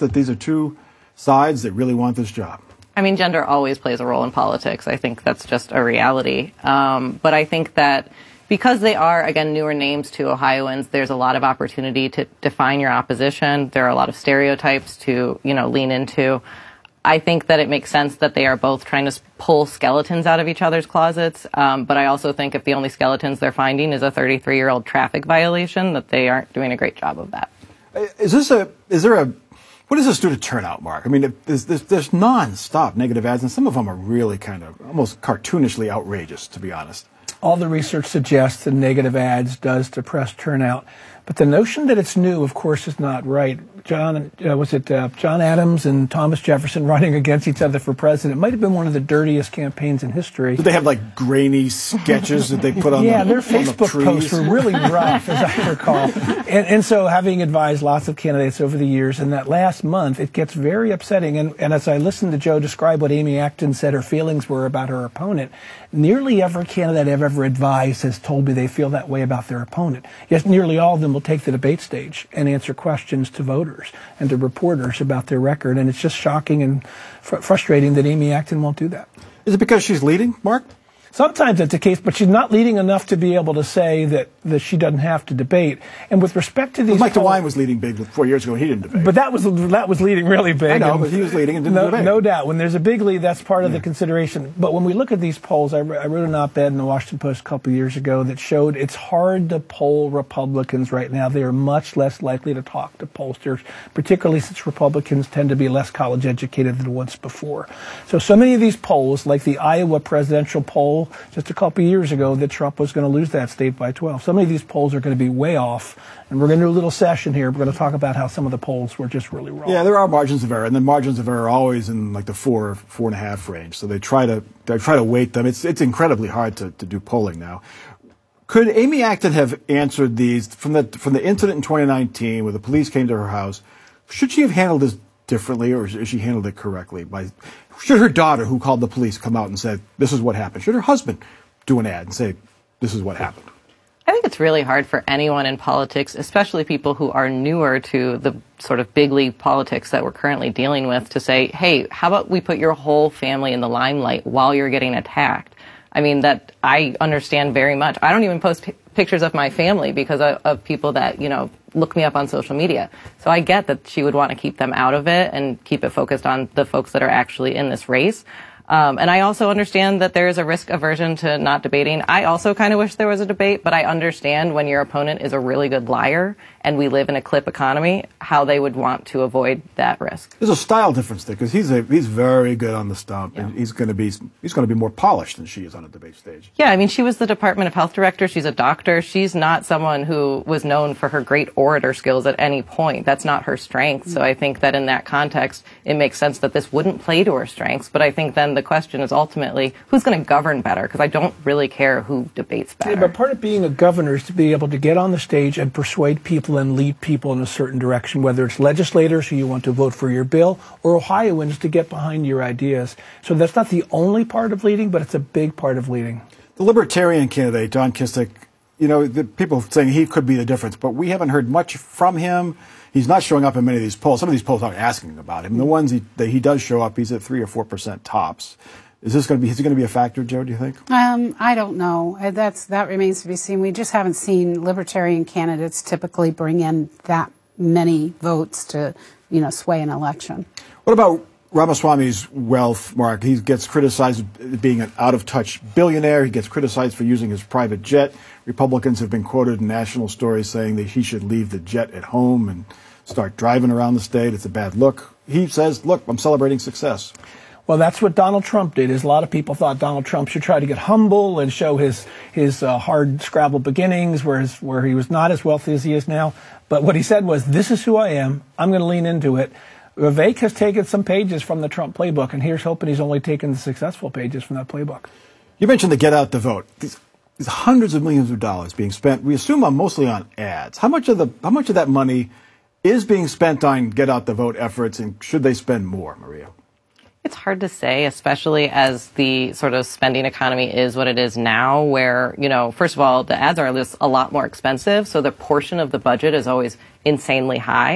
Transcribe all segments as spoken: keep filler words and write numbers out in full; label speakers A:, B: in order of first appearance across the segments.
A: that these are two sides that really want this job?
B: I mean, gender always plays a role in politics. I think that's just a reality. Um, but I think that because they are, again, newer names to Ohioans, there's a lot of opportunity to define your opposition. There are a lot of stereotypes to, you know, lean into. I think that it makes sense that they are both trying to pull skeletons out of each other's closets. Um, but I also think if the only skeletons they're finding is a thirty-three-year-old traffic violation, that they aren't doing a great job of that.
A: Is this a, is there a, what does this do to turnout, Mark? I mean, there's, there's, there's nonstop negative ads, and some of them are really kind of almost cartoonishly outrageous, to be honest.
C: All the research suggests that negative ads does depress turnout. But the notion that it's new, of course, is not right. John, uh, was it uh, John Adams and Thomas Jefferson running against each other for president? It might have been one of the dirtiest campaigns in history.
A: Did they have like grainy sketches that they put on
C: yeah,
A: the
C: their Facebook
A: the
C: posts were really rough, as I recall. And, and so having advised lots of candidates over the years, in that last month, it gets very upsetting. And, and as I listened to Joe describe what Amy Acton said her feelings were about her opponent, nearly every candidate I've ever advised has told me they feel that way about their opponent. Yes, nearly all of them will take the debate stage and answer questions to voters and to reporters about their record. And it's just shocking and fr- frustrating that Amy Acton won't do that.
A: Is it because she's leading, Mark?
C: Sometimes that's the case, but she's not leading enough to be able to say that, that she doesn't have to debate. And with respect to these,
A: well, Mike DeWine was leading big four years ago. He didn't debate,
C: but that was that was leading really big.
A: I know,
C: and
A: but he was leading and didn't
C: no,
A: debate.
C: No doubt. When there's a big lead, that's part of yeah. the consideration. But when we look at these polls, I, re- I wrote an op-ed in the Washington Post a couple of years ago that showed it's hard to poll Republicans right now. They are much less likely to talk to pollsters, particularly since Republicans tend to be less college educated than once before. So, so many of these polls, like the Iowa presidential poll just a couple years ago that Trump was going to lose that state by twelve. So many of these polls are going to be way off, and we're going to do a little session here. We're going to talk about how some of the polls were just really wrong.
A: Yeah, there are margins of error, and the margins of error are always in like the four, four and a half range. So they try to they try to weight them. It's it's incredibly hard to, to do polling now. Could Amy Acton have answered these from the from the incident in twenty nineteen where the police came to her house? Should she have handled this differently, or has she handled it correctly? By should her daughter, who called the police, come out and said, "This is what happened"? Should her husband do an ad and say, "This is what happened"?
B: I think it's really hard for anyone in politics, especially people who are newer to the sort of big league politics that we're currently dealing with, to say, hey, how about we put your whole family in the limelight while you're getting attacked? I mean, that I understand very much. I don't even post p- pictures of my family because of, of people that, you know, look me up on social media. So I get that she would want to keep them out of it and keep it focused on the folks that are actually in this race. Um, and I also understand that there is a risk aversion to not debating. I also kind of wish there was a debate, but I understand when your opponent is a really good liar and we live in a clip economy, how they would want to avoid that risk.
A: There's a style difference there because he's a, he's very good on the stump, yeah. and he's going to be he's going to be more polished than she is on a debate stage.
B: Yeah, I mean, she was the Department of Health director. She's a doctor. She's not someone who was known for her great orator skills at any point. That's not her strength. So I think that in that context, it makes sense that this wouldn't play to her strengths. But I think then the question is ultimately who's going to govern better, because I don't really care who debates better.
C: Yeah, but part of being a governor is to be able to get on the stage and persuade people and lead people in a certain direction, whether it's legislators who you want to vote for your bill or Ohioans to get behind your ideas. So that's not the only part of leading, but it's a big part of leading.
A: The Libertarian candidate, Jon Kissick, you know, the people saying he could be the difference, but we haven't heard much from him. He's not showing up in many of these polls. Some of these polls aren't asking about him. The ones he, that he does show up, he's at three or four percent tops. Is this going to be? Is it going to be a factor, Joe? Do you think?
D: Um, I don't know. That's that remains to be seen. We just haven't seen Libertarian candidates typically bring in that many votes to, you know, sway an election.
A: What about Ramaswamy's wealth, Mark? He gets criticized as being an out-of-touch billionaire. He gets criticized for using his private jet. Republicans have been quoted in national stories saying that he should leave the jet at home and start driving around the state. It's a bad look. He says, look, I'm celebrating success.
C: Well, that's what Donald Trump did. Is a lot of people thought Donald Trump should try to get humble and show his his uh, hard scrabble beginnings, where his, where he was not as wealthy as he is now. But what he said was, "This is who I am. I'm going to lean into it." Vivek has taken some pages from the Trump playbook, and here's hoping he's only taken the successful pages from that playbook.
A: You mentioned the Get Out the Vote. These, these hundreds of millions of dollars being spent, we assume, on mostly on ads. How much of the how much of that money is being spent on Get Out the Vote efforts, and should they spend more, Maria?
B: It's hard to say, especially as the sort of spending economy is what it is now, where, you know, first of all, the ads are a lot more expensive, so the portion of the budget is always insanely high.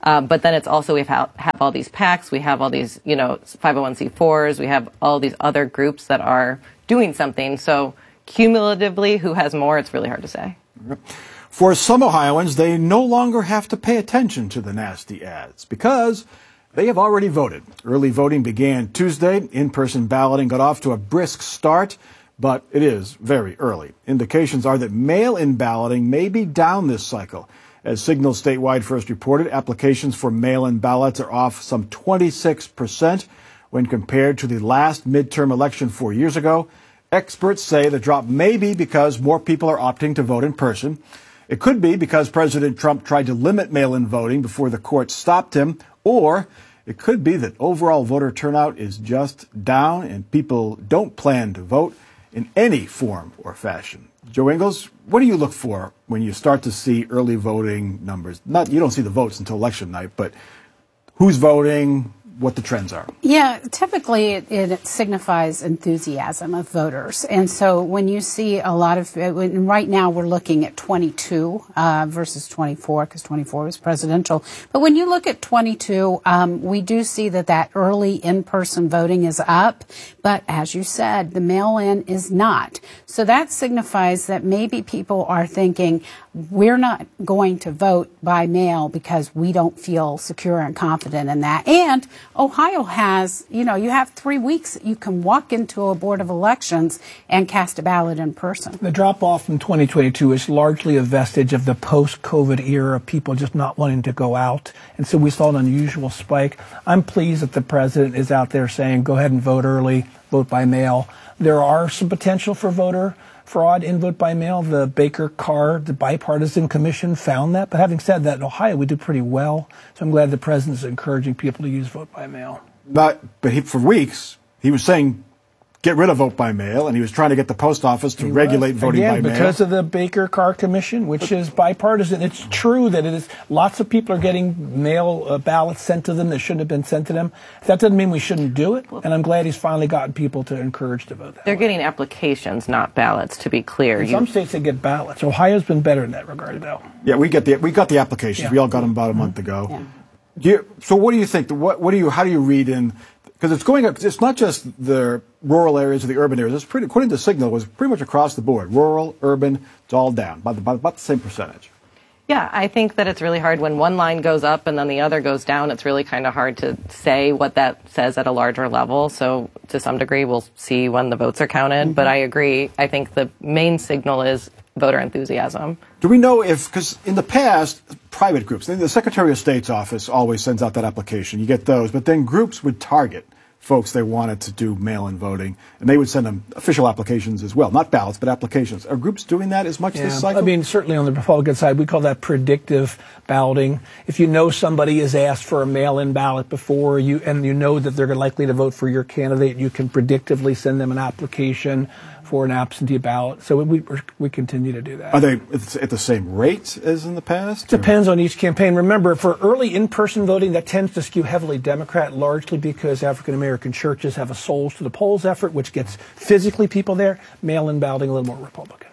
B: Uh, but then it's also we have, have all these PACs, we have all these, you know, five oh one c fours, we have all these other groups that are doing something. So cumulatively, who has more, it's really hard to say.
A: For some Ohioans, they no longer have to pay attention to the nasty ads because they have already voted. Early voting began Tuesday. In-person balloting got off to a brisk start, but it is very early. Indications are that mail-in balloting may be down this cycle. As Signal Statewide first reported, applications for mail-in ballots are off some twenty-six percent when compared to the last midterm election four years ago. Experts say the drop may be because more people are opting to vote in person. It could be because President Trump tried to limit mail-in voting before the court stopped him, or it could be that overall voter turnout is just down and people don't plan to vote in any form or fashion. Joe Ingles, what do you look for when you start to see early voting numbers? Not, you don't see the votes until election night, but who's voting, what the trends are?
D: Yeah, typically it, it signifies enthusiasm of voters. And so when you see a lot of, when, right now we're looking at twenty-two uh, versus twenty-four, because twenty-four was presidential. But when you look at twenty-two, um, we do see that that early in-person voting is up. But as you said, the mail-in is not. So that signifies that maybe people are thinking, we're not going to vote by mail because we don't feel secure and confident in that. And Ohio has, you know, you have three weeks that you can walk into a board of elections and cast a ballot in person.
C: The drop-off from twenty twenty-two is largely a vestige of the post-COVID era of people just not wanting to go out. And so we saw an unusual spike. I'm pleased that the president is out there saying, go ahead and vote early, vote by mail. There are some potential for voter fraud in vote by mail. The Baker Carr, the bipartisan commission, found that. But having said that, in Ohio, we do pretty well. So I'm glad the president is encouraging people to use vote by mail.
A: But, but he, for weeks, he was saying, get rid of vote by mail, and he was trying to get the post office to
C: He
A: regulate
C: was.
A: voting
C: Again,
A: by mail.
C: because of the Baker Carr Commission, which is bipartisan. It's true that it is. Lots of people are getting mail uh, ballots sent to them that shouldn't have been sent to them. That doesn't mean we shouldn't do it. And I'm glad he's finally gotten people to encourage to vote that
B: They're
C: way.
B: getting applications, not ballots, to be clear.
C: In
B: You-
C: some states they get ballots. Ohio's been better in that regard, though.
A: Yeah, we get the we got the applications.
C: Yeah.
A: We all got them about a month ago.
D: Yeah.
A: Do you, so what do you think? What what do you how do you read in? Because it's going up. It's not just the rural areas or the urban areas. It's pretty, according to Signal, it was pretty much across the board. Rural, urban, it's all down by, the, by about the same percentage.
B: Yeah, I think that it's really hard when one line goes up and then the other goes down. It's really kind of hard to say what that says at a larger level. So to some degree, we'll see when the votes are counted. Mm-hmm. But I agree. I think the main signal is voter enthusiasm.
A: Do we know if, because in the past, private groups, the Secretary of State's office always sends out that application. You get those, but then groups would target folks they wanted to do mail-in voting, and they would send them official applications as well. Not ballots, but applications. Are groups doing that as much
C: Yeah,
A: this cycle?
C: I mean, certainly on the Republican side, we call that predictive balloting. If you know somebody has asked for a mail-in ballot before, you and you know that they're likely to vote for your candidate, you can predictively send them an application for an absentee ballot. So we we continue to do that.
A: Are they at the same rate as in the past? or-
C: Depends on each campaign. Remember, for early in-person voting, that tends to skew heavily Democrat, largely because African-American churches have a Souls to the Polls effort, which gets physically people there. Mail-in balloting a little more Republican.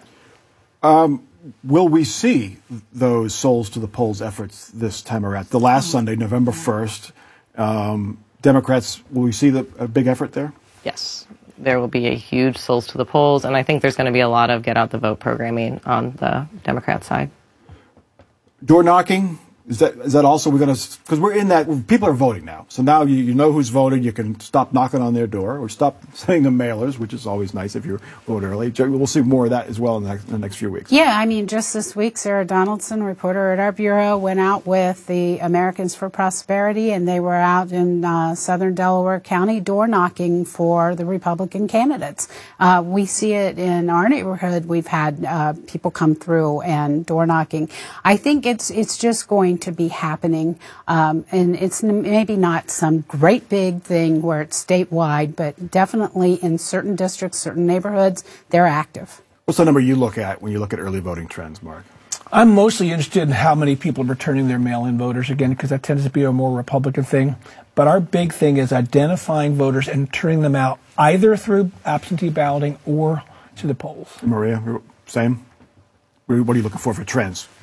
A: Will we see those Souls to the Polls efforts this time around? The last Sunday, November first, um, Democrats, will we see the, a big effort there?
B: Yes, there will be a huge souls to the polls, and I think there's going to be a lot of get out the vote programming on the Democrat side.
A: Door knocking, is that is that also we're going to, because we're in that, people are voting now. So now you, you know who's voted. You can stop knocking on their door or stop sending them mailers, which is always nice if you vote early. We'll see more of that as well in the next, in the next few weeks.
D: Yeah, I mean, just this week, Sarah Donaldson, reporter at our bureau, went out with the Americans for Prosperity, and they were out in uh, southern Delaware County door knocking for the Republican candidates. Uh, we see it in our neighborhood. We've had uh, people come through and door knocking. I think it's it's just going to be happening, um, and it's n- maybe not some great big thing where it's statewide, but definitely in certain districts, certain neighborhoods, they're active.
A: What's the number you look at when you look at early voting trends, Mark?
C: I'm mostly interested in how many people are returning their mail-in voters again, because that tends to be a more Republican thing. But our big thing is identifying voters and turning them out either through absentee balloting or to the polls.
A: Maria, same? What are you looking for for trends?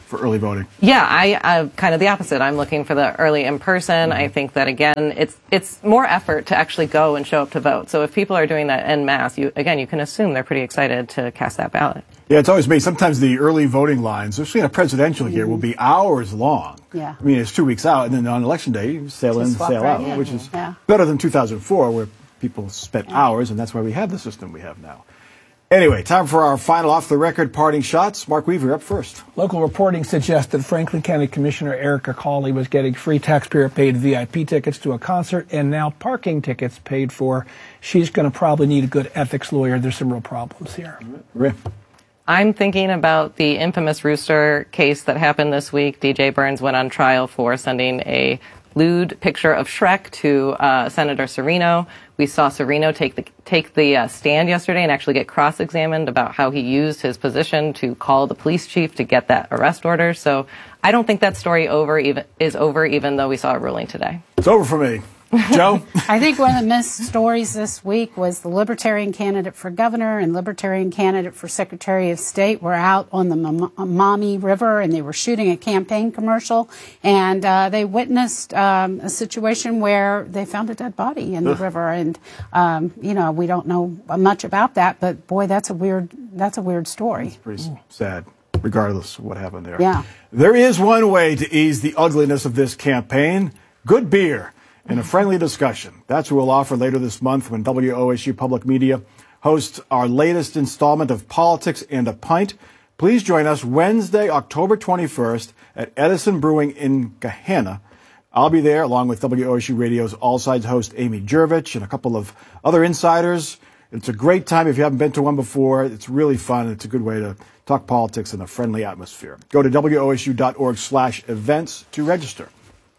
A: for early voting?
B: Yeah, I uh, kind of the opposite. I'm looking for the early in person. Mm-hmm. I think that again, it's it's more effort to actually go and show up to vote. So if people are doing that en masse, you again, you can assume they're pretty excited to cast that ballot.
A: Yeah, it's always me. Sometimes the early voting lines, especially in a presidential year, will be hours long.
D: Yeah.
A: I mean, it's two weeks out, and then on election day, you sail in, sail
D: right
A: out,
D: in.
A: which is
D: yeah.
A: better than two thousand four, where people spent hours, and that's why we have the system we have now. Anyway, time for our final off-the-record parting shots. Mark Weaver, up first.
C: Local reporting suggests that Franklin County Commissioner Erica Cawley was getting free taxpayer-paid V I P tickets to a concert and now parking tickets paid for. She's going to probably need a good ethics lawyer. There's some real problems here.
A: Right.
B: I'm thinking about the infamous Rooster case that happened this week. D J Burns went on trial for sending a lewd picture of Shrek to uh, Senator Serino. We saw Serino take the take the uh, stand yesterday and actually get cross-examined about how he used his position to call the police chief to get that arrest order. So I don't think that story over even is over, even though we saw a ruling today.
A: It's over for me. Joe?
D: I think one of the missed stories this week was the Libertarian candidate for governor and Libertarian candidate for Secretary of State were out on the Maumee River, and they were shooting a campaign commercial, and uh, they witnessed um, a situation where they found a dead body in the Ugh. river. And, um, you know, we don't know much about that, but, boy, that's a weird, that's a weird story.
A: It's pretty Ooh. sad, regardless of what happened there.
D: Yeah.
A: There is one way to ease the ugliness of this campaign: good beer and a friendly discussion. That's what we'll offer later this month when W O S U Public Media hosts our latest installment of Politics and a Pint. Please join us Wednesday, October twenty-first at Edison Brewing in Gahanna. I'll be there along with W O S U Radio's All Sides host Amy Jervich and a couple of other insiders. It's a great time if you haven't been to one before. It's really fun. It's a good way to talk politics in a friendly atmosphere. Go to W O S U dot org slash events to register.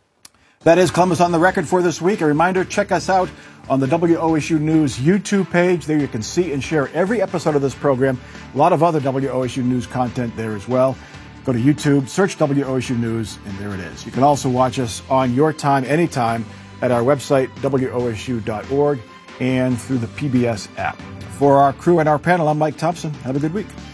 A: That is Columbus on the Record for this week. A reminder, check us out on the W O S U News YouTube page. There you can see and share every episode of this program. A lot of other W O S U News content there as well. Go to YouTube, search W O S U News, and there it is. You can also watch us on your time, anytime, at our website, W O S U dot org, and through the P B S app. For our crew and our panel, I'm Mike Thompson. Have a good week.